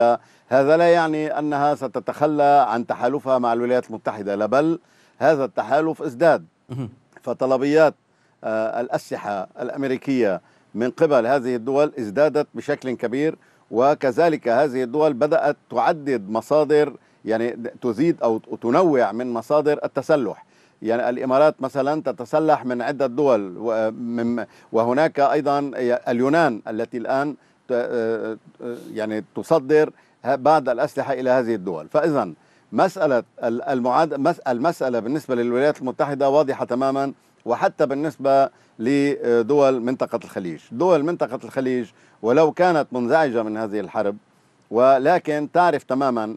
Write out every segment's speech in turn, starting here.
هذا لا يعني أنها ستتخلى عن تحالفها مع الولايات المتحدة، لا بل هذا التحالف ازداد. فطلبيات الأسلحة الأمريكية من قبل هذه الدول ازدادت بشكل كبير، وكذلك هذه الدول بدأت تعدد مصادر، يعني تزيد أو تنوع من مصادر التسلح. يعني الإمارات مثلا تتسلح من عدة دول، وهناك أيضا اليونان التي الآن يعني تصدر بعض الأسلحة إلى هذه الدول. فإذا مسألة المسألة بالنسبة للولايات المتحدة واضحة تماما، وحتى بالنسبة لدول منطقة الخليج. دول منطقة الخليج ولو كانت منزعجة من هذه الحرب، ولكن تعرف تماما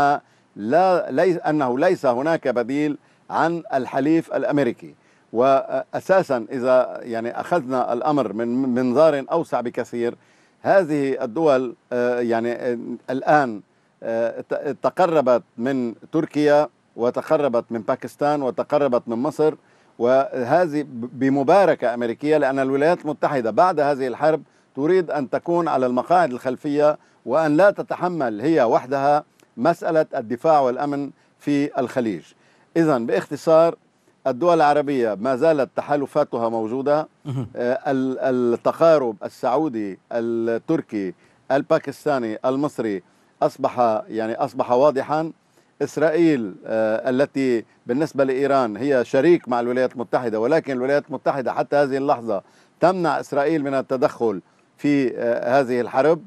أنه ليس هناك بديل عن الحليف الأمريكي. وأساسا إذا يعني أخذنا الأمر من منظار أوسع بكثير، هذه الدول يعني الآن تقربت من تركيا، وتقربت من باكستان، وتقربت من مصر، وهذه بمباركة أمريكية، لأن الولايات المتحدة بعد هذه الحرب تريد أن تكون على المقاعد الخلفية، وأن لا تتحمل هي وحدها مسألة الدفاع والأمن في الخليج. إذن باختصار، الدول العربية ما زالت تحالفاتها موجودة. التقارب السعودي التركي الباكستاني المصري أصبح واضحا. إسرائيل التي بالنسبة لإيران هي شريك مع الولايات المتحدة، ولكن الولايات المتحدة حتى هذه اللحظة تمنع إسرائيل من التدخل في هذه الحرب،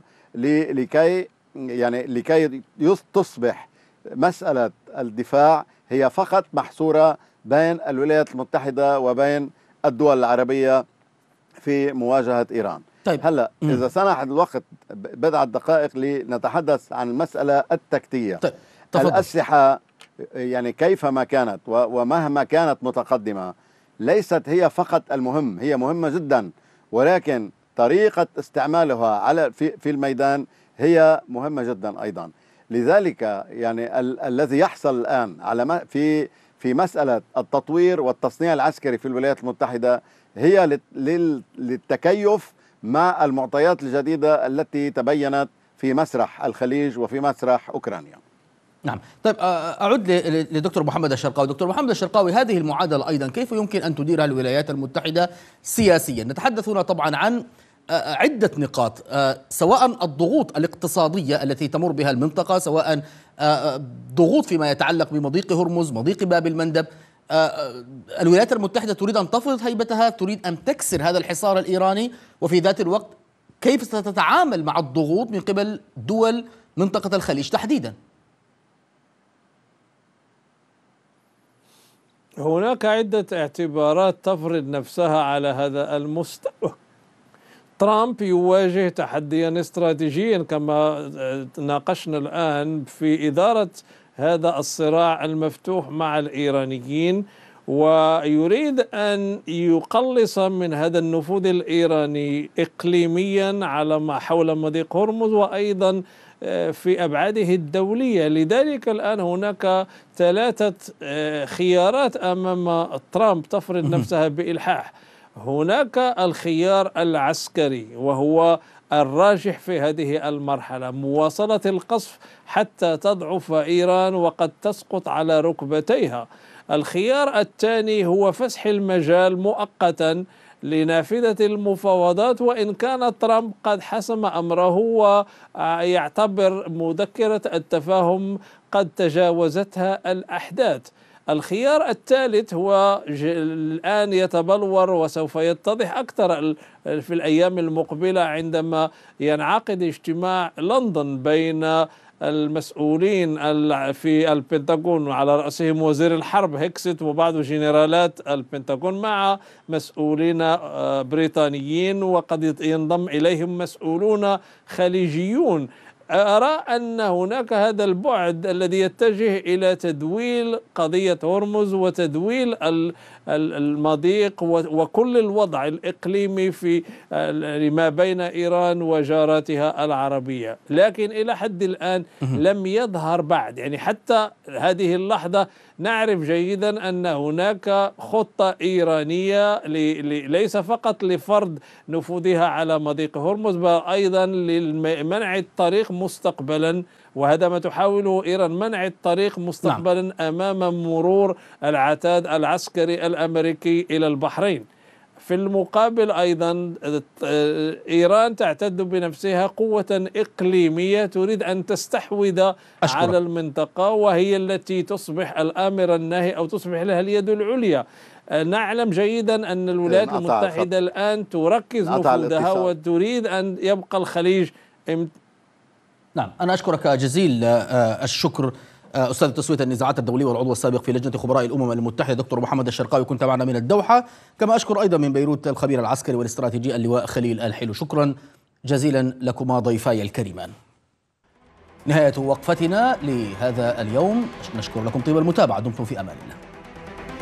لكي تصبح مسألة الدفاع هي فقط محصورة بين الولايات المتحدة وبين الدول العربية في مواجهة إيران. طيب. هلأ إذا سنح الوقت بضعة دقائق لنتحدث عن المسألة التكتيكية. طيب. الأسلحة يعني كيفما كانت ومهما كانت متقدمة ليست هي فقط المهم، هي مهمة جدا، ولكن طريقة استعمالها في الميدان هي مهمة جدا أيضا. لذلك يعني الذي يحصل الآن على في مسألة التطوير والتصنيع العسكري في الولايات المتحدة هي للتكيف مع المعطيات الجديدة التي تبينت في مسرح الخليج وفي مسرح أوكرانيا. نعم. طيب أعود لدكتور محمد الشرقاوي. دكتور محمد الشرقاوي، هذه المعادلة أيضا كيف يمكن أن تديرها الولايات المتحدة سياسيا؟ نتحدث هنا طبعا عن عدة نقاط، سواء الضغوط الاقتصادية التي تمر بها المنطقة، سواء ضغوط فيما يتعلق بمضيق هرمز، مضيق باب المندب. الولايات المتحدة تريد أن تفرض هيبتها، تريد أن تكسر هذا الحصار الإيراني، وفي ذات الوقت كيف ستتعامل مع الضغوط من قبل دول منطقة الخليج تحديدا؟ هناك عدة اعتبارات تفرض نفسها على هذا المستوى. ترامب يواجه تحديا استراتيجيا كما ناقشنا الآن في إدارة هذا الصراع المفتوح مع الإيرانيين، ويريد أن يقلص من هذا النفوذ الإيراني إقليميا على ما حول مضيق هرمز، وأيضا في أبعاده الدولية. لذلك الآن هناك 3 خيارات أمام ترامب تفرض نفسها بإلحاح. هناك الخيار العسكري وهو الراجح في هذه المرحلة، مواصلة القصف حتى تضعف إيران وقد تسقط على ركبتيها. الخيار الثاني هو فسح المجال مؤقتا لنافذة المفاوضات، وإن كان ترامب قد حسم أمره ويعتبر مذكرة التفاهم قد تجاوزتها الأحداث. الخيار الثالث هو الآن يتبلور وسوف يتضح أكثر في الأيام المقبلة عندما ينعقد اجتماع لندن بين المسؤولين في البنتاغون، على رأسهم وزير الحرب هيكسيت وبعض جنرالات البنتاغون، مع مسؤولين بريطانيين، وقد ينضم إليهم مسؤولون خليجيون. أرى أن هناك هذا البعد الذي يتجه إلى تدويل قضية هرمز وتدويل المضيق وكل الوضع الإقليمي في ما بين إيران وجاراتها العربية. لكن إلى حد الآن لم يظهر بعد، يعني حتى هذه اللحظة نعرف جيدا أن هناك خطة إيرانية ليس فقط لفرض نفوذها على مضيق هرمز، بل أيضا لمنع الطريق مستقبلا، وهذا ما تحاوله إيران، منع الطريق مستقبلا أمام مرور العتاد العسكري الأمريكي إلى البحرين. في المقابل أيضا إيران تعتد بنفسها قوة إقليمية تريد أن تستحوذ على المنطقة، وهي التي تصبح الآمر الناهي أو تصبح لها اليد العليا. نعلم جيدا أن الولايات المتحدة الآن تركز نفوذها وتريد أن يبقى الخليج. نعم، أنا أشكرك جزيل الشكر أستاذ تسوية النزاعات الدولية والعضو السابق في لجنة خبراء الأمم المتحدة دكتور محمد الشرقاوي، كنت معنا من الدوحة. كما أشكر أيضا من بيروت الخبير العسكري والاستراتيجي اللواء خليل الحلو. شكرا جزيلا لكما ضيفاي الكريمان. نهاية وقفتنا لهذا اليوم، نشكر لكم طيب المتابعة، دمتم في أمان الله.